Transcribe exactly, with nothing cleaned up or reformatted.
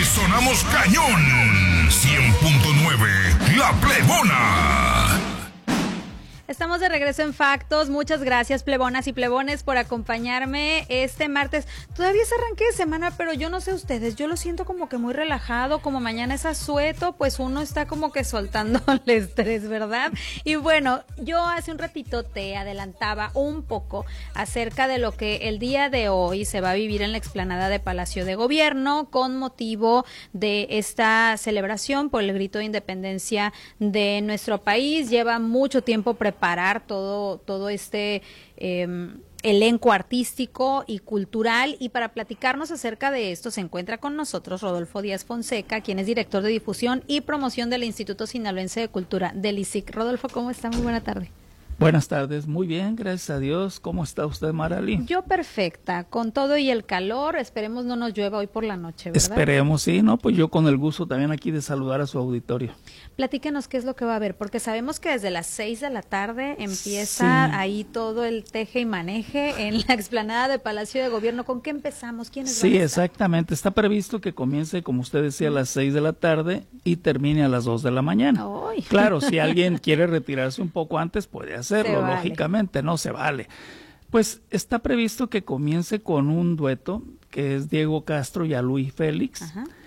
sonamos cañón. cien punto nueve, La Plebona. Estamos de regreso en Factos. Muchas gracias, plebonas y plebones, por acompañarme este martes. Todavía es arranque de semana, pero yo no sé ustedes, yo lo siento como que muy relajado, como mañana es asueto, pues uno está como que soltando el estrés, ¿verdad? Y bueno, yo hace un ratito te adelantaba un poco acerca de lo que el día de hoy se va a vivir en la explanada de Palacio de Gobierno con motivo de esta celebración por el grito de independencia de nuestro país. Lleva mucho tiempo preparado parar todo, todo este eh, elenco artístico y cultural, y para platicarnos acerca de esto se encuentra con nosotros Rodolfo Díaz Fonseca, quien es director de difusión y promoción del Instituto Sinaloense de Cultura, del I S I C. Rodolfo, ¿cómo está? Muy buena tarde. Buenas tardes, muy bien, gracias a Dios. ¿Cómo está usted, Maralí? Yo perfecta, con todo y el calor, esperemos no nos llueva hoy por la noche, ¿verdad? Esperemos, sí, ¿no? Pues yo con el gusto también aquí de saludar a su auditorio. Platíquenos qué es lo que va a haber, porque sabemos que desde las seis de la tarde empieza sí. ahí todo el teje y maneje en la explanada de Palacio de Gobierno. ¿Con qué empezamos? ¿Quiénes Sí, van a estar? Exactamente, está previsto que comience, como usted decía, a las seis de la tarde y termine a las dos de la mañana. ¡Ay! Claro, si alguien quiere retirarse un poco antes, puede hacerlo. Hacerlo, vale. Lógicamente, no se vale. Pues está previsto que comience con un dueto que es Diego Castro y Aluí Félix. Ajá.